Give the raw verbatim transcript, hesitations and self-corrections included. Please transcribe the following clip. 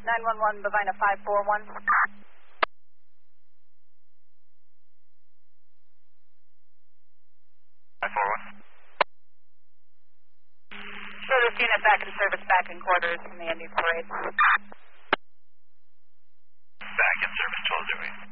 nine one one, Bovina five four one. five four one. Show this unit back in service, back in quarters from the Andes Parade. Back in service, twelve zero eight.